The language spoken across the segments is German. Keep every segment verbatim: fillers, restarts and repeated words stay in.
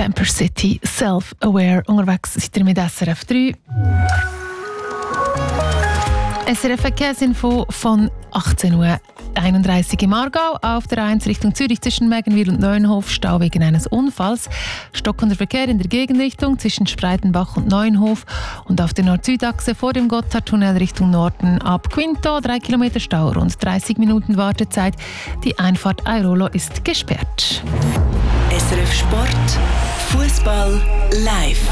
Camper City, Self-Aware. Unterwegs seid ihr mit S R F drei. S R F Verkehrsinfo von achtzehn Uhr einunddreißig im Aargau. Auf der eins Richtung Zürich zwischen Mägenwil und Neuenhof Stau wegen eines Unfalls. Stockender Verkehr in der Gegenrichtung zwischen Spreitenbach und Neuenhof. Und auf der Nord-Süd-Achse vor dem Gotthardtunnel Richtung Norden ab Quinto. Drei Kilometer Stau, rund dreißig Minuten Wartezeit. Die Einfahrt Airolo ist gesperrt. S R F Sport, Fußball live.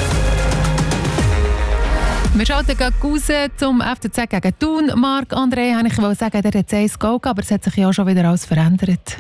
Wir schalten gleich raus zum F C Z gegen Thun. Marc-André, ich wollte sagen, der hat ein Goal, aber es hat sich ja auch schon wieder alles verändert.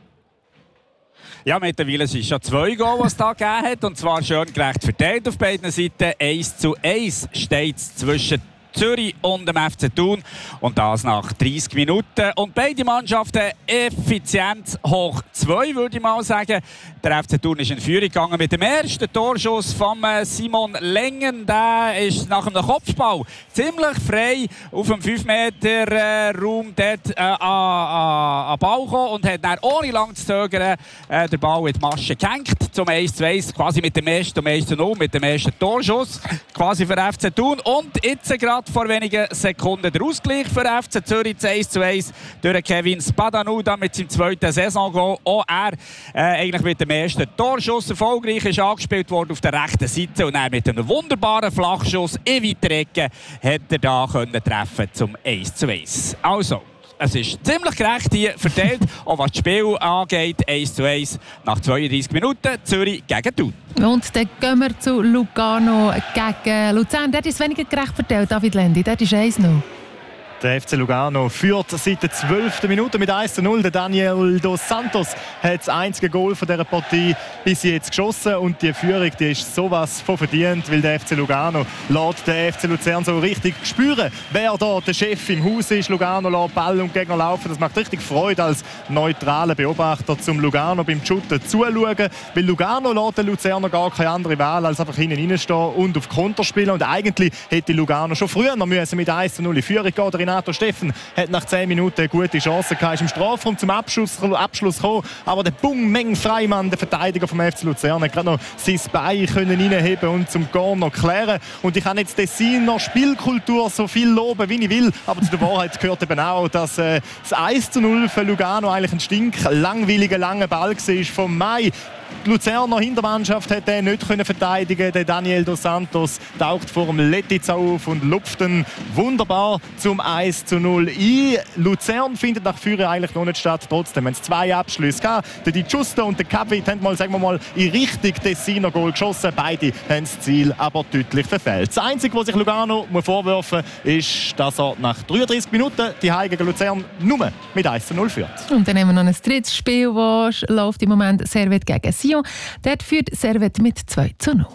Ja, mittlerweile sind es schon zwei Goals, die es da gegeben hat. Und zwar schön gerecht verteilt auf beiden Seiten. eins zu eins steht es zwischen Zürich und dem F C Thun. Und das nach dreissig Minuten. Und beide Mannschaften effizient hoch zwei, würde ich mal sagen. Der F C Thun ist in Führung gegangen mit dem ersten Torschuss von Simon Lengen. Der ist nach einem Kopfball ziemlich frei auf dem fünf Meter Raum dort äh, an den Ball gekommen und hat dann ohne lang zu zögern äh, den Ball in die Masche gehängt. Zum eins zu eins, quasi mit dem ersten, zum eins zu null, mit dem ersten Torschuss. Quasi für F C Thun. Und jetzt gerade vor wenigen Sekunden der Ausgleich für F C Zürich, eins zu eins durch Kevin Spadanuda mit seinem zweiten Saisongoal. Auch er äh, eigentlich mit dem ersten Torschuss erfolgreich ist angespielt worden auf der rechten Seite und er mit einem wunderbaren Flachschuss in weiter Ecke hat er da können treffen zum eins zu eins. Also, es ist ziemlich gerecht hier verteilt, auch was das Spiel angeht. eins zu eins nach zweiunddreißig Minuten, Zürich gegen Thun. Und dann gehen wir zu Lugano gegen Luzern. Dort ist es weniger gerecht verteilt, David Lendi. Dort ist eins zu null. Der F C Lugano führt seit der zwölften Minute mit eins zu null. Der Daniel dos Santos hat das einzige Goal von dieser Partie bis jetzt geschossen. Und die Führung die ist sowas von verdient, weil der F C Lugano lässt den F C Luzern so richtig spüren, wer da der Chef im Haus ist. Lugano lässt Ball und Gegner laufen. Das macht richtig Freude als neutraler Beobachter, zum Lugano beim Shooten zuschauen. Weil Lugano lässt den Luzerner gar keine andere Wahl, als einfach hinten reinstehen und auf Konter spielen. Und eigentlich hätte Lugano schon früher noch müssen mit eins zu null in Führung gehen. Renato Steffen hat nach zehn Minuten eine gute Chance gehabt, ist im Strafraum zum Abschluss, Abschluss gekommen, aber der Bung-Meng Freimann, der Verteidiger vom F C Luzern, hat gerade noch sein Bein können reinheben und zum Corner klären. Und ich kann jetzt Tessiner Spielkultur so viel loben, wie ich will, aber zu der Wahrheit gehört eben auch, dass äh, das eins zu null für Lugano eigentlich ein stink langweiliger, langer Ball war vom Mai. Die Luzerner Hintermannschaft hat den nicht verteidigen. Der Daniel dos Santos taucht vor dem Letitz auf und lupft ihn wunderbar zum eins zu null ein. Luzern findet nach Führung eigentlich noch nicht statt. Trotzdem haben es zwei Abschlüsse gehabt. Der Di Giusto und der Capit haben mal, sagen wir mal, in Richtung Tessiner Goal geschossen. Beide haben das Ziel aber deutlich verfehlt. Das Einzige, was sich Lugano vorwerfen muss, ist, dass er nach dreiunddreißig Minuten die Heim gegen Luzern nur mit eins zu null führt. Und dann haben wir noch ein drittes Spiel, das läuft im Moment Servette gegen Sion. Dort führt Servette mit zwei zu null.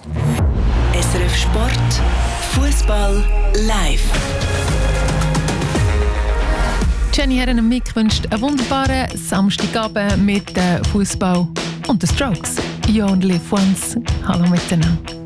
S R F Sport, Fußball live. Jenny Herren und Mick wünscht einen wunderbaren Samstagabend mit Fußball und den Strokes. You only live once. Hallo miteinander.